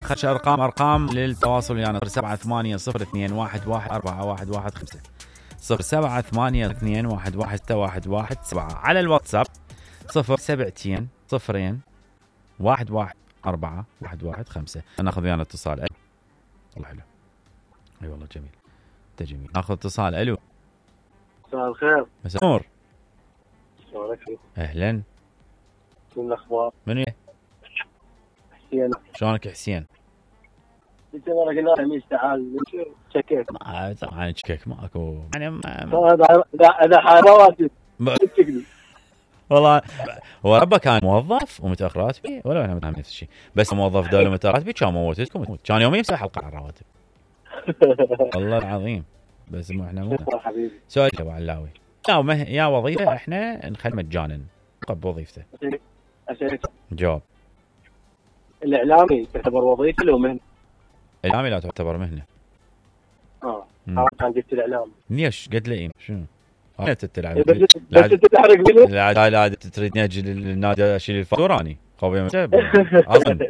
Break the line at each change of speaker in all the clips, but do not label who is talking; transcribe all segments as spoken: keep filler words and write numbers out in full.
خش ارقام ارقام للتواصل يعني سبعة ثمانية صفر اثنين واحد واحد أربعة واحد واحد خمسة صفر سبعة ثمانية اثنين واحد واحد ستة واحد واحد سبعة. على الواتساب صفر سبعتين صفرين واحد واحد أربعة واحد واحد خمسة. ناخذ ويانا اتصال. الله حلو. اي والله جميل انت جميل. ناخذ اتصال. الو
مساء الخير.
مساء النور.
شلونك؟
اهلا.
شو الاخبار؟
منو؟
حسين.
شلونك حسين؟
انت ما قلنا له تعال شكيك.
ما طبعا شكيك ماكو يعني ما
هذا هذا حراتي تكذب
والله. هو ربك كان موظف ومتاخر راتبي ولا انا متهم نفس الشيء، بس موظف دوله متاخر راتبي كان موتتكم كان يومين يمسح حلقه على الرواتب. والله العظيم. بس مو احنا مو
حبيبي.
سؤال ابو علاوي لا مه... يا وظيفه احنا نخلي مجانا قب وظيفته.
أسألك
جواب.
الاعلامي تعتبر وظيفه لو مهنه؟
الاعلامي لا تعتبر مهنه.
اه كان جبت الاعلام
ليش قلت لي شنو انا تلعب
بس بس انت تحرق لي
لا لا تريد نجي للنادي اشيل الفاتوراني قوي اصلا.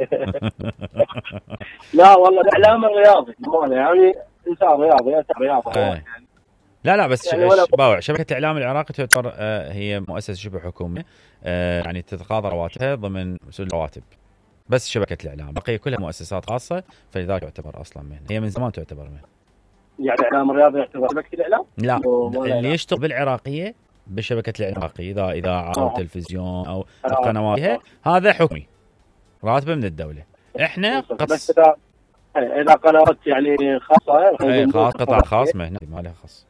لا والله الاعلام الرياضي يعني انسان رياضي انسان رياضي يعني.
لا لا بس
يعني
باوع شبكه الاعلام العراقي تعتبر آه هي مؤسسه شبه حكوميه آه يعني تتقاضى رواتبها ضمن مسؤول الرواتب، بس شبكه الاعلام بقيه كلها مؤسسات خاصه فلذلك تعتبر اصلا مهنه. هي من زمان تعتبر مهنه. يعني
اعلام الرياضي يعتبر شبكه الاعلام؟
لا اللي يشتغل بالعراقيه بشبكه الاعلام العراقيه اذا اذاعه او تلفزيون او قنواتها هذا حكمي راتبه من الدوله. احنا
بس اذا اذا قنوات يعني خاصه
اي خاص قطاع خاص مهنه ما لها خاص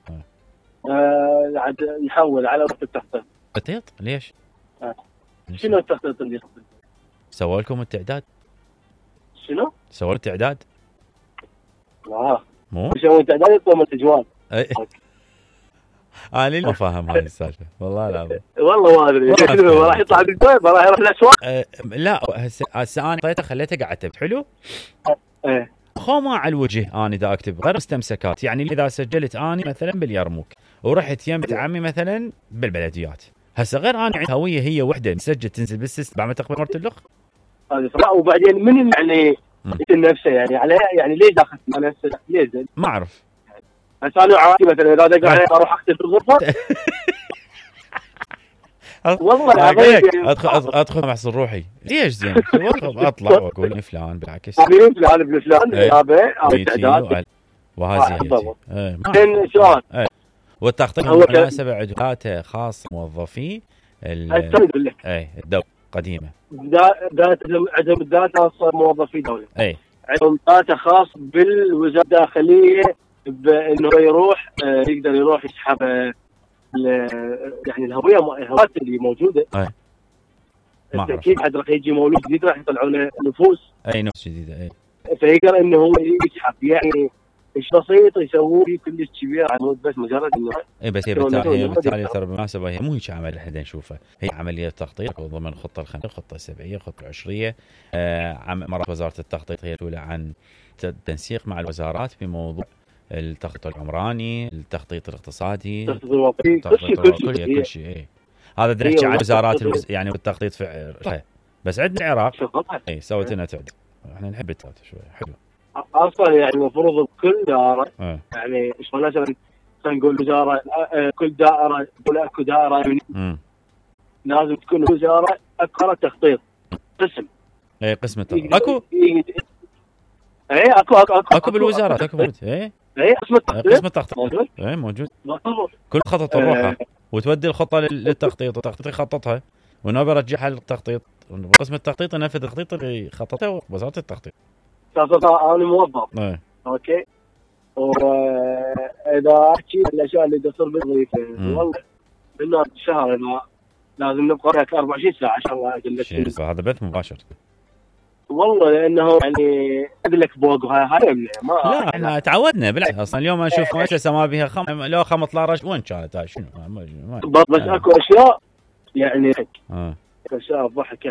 آه نحول على وقت التخطيط.
تخطيط ليش؟
آه. شنو التخطيط اللي
سووا لكم التعداد؟
شنو؟
سووا التعداد؟
لا
مو
سووا التعداد يطلبوا التجوال.
انا ليه ما فاهم هذه السالفه والله العظيم.
والله ما ادري راح يطلع بالجوال راح يروح الاسواق.
أه لا هسه هسه انا اعطيته خليته قاعد اكتب حلو.
ايه
خو ما على الوجه انا اذا اكتب غير مستمسكات يعني اذا سجلت اني مثلا باليرموك ورحت يمت عمي مثلا بالبلديات هسه غير انا عندي هويه هي وحده مسجل تنزل بالسيستم بعد ما تقبل مرت الاخ
هذا صراحه. وبعدين من يعني نفسه يعني على يعني ليش داخل انا ليش
ما اعرف.
بس انا عادي مثلا اذا دق علي اروح اختل في الغرفه والله العظيم
ادخل ادخل محصل روحي ليش زين اطلع واقول فلان بالعكس
مين فلان ابن فلان تابع او تعداد
وهذه
زين شلون.
والتخطيط بالمناسبه عدواته خاص موظفين اي الدوله قديمه
عندهم داتا موظفي دوله
اي
عندهم داتا خاص بالوزاره الداخليه بانه يروح يقدر يروح يسحب يعني الهويه الهويات اللي موجوده.
اي
اكيد حد راح يجي مولود جديد راح يطلعوا له نفوس
اي نفس جديده اي
فيقدر انه هو يسحب يعني ايش بسيط يسووه في كلش كبير عمود بس مجرد انه
اي بس هي بالتالي بالتالي ترى بالمناسبه هي مو هيك عمل احنا نشوفه هي عمليه تخطيط ضمن الخطه الخمسيه الخطه السبعيه الخطه العشريه. آه مرات وزاره التخطيط هي الاولى عن تنسيق مع الوزارات في موضوع التخطيط العمراني التخطيط الاقتصادي
التخطيط الوطني
كل شيء كل شيء كل شيء اي هذا نحكي عن وزارات الوز... يعني بالتخطيط في بس عندنا العراق اي سوت لنا تعداد احنا نحب التعداد شوي حلو
اصلا يعني المفروض بكل دائره
أه.
يعني شلون مثلا خلينا نقول وزاره كل دائره تقول اكو دائره يعني لازم تكون وزاره اكثر تخطيط قسم
اي قسم التخطيط اكو
اي اكو اكو اكو,
أكو بالوزارات اكو موجود اي
اي قسم التخطيط
قسم التخطيط موجود اي موجود كل خطه تروحها أه. وتودي الخطه للتخطيط والتخطيط يخططها ونبي يرجعها للتخطيط قسم التخطيط ينفذ التخطيط اللي خططه وزاره التخطيط.
انا موظف
ايه
اوكي واذا احكي الاشياء اللي تصير بالوظيفه والله بالنهار الشهر لازم نبقى هناك أربعة وعشرين ساعه عشان الله اجلس
هذا بث مباشر
والله لانه يعني ادلك فوق هاي ما
لا احنا تعودنا بالعكس اصلا اليوم اشوف مؤسسه ما بها خم لو خمط لارج وين كانت هاي شنو
بس اكو اشياء يعني
اه
اشياء ضحك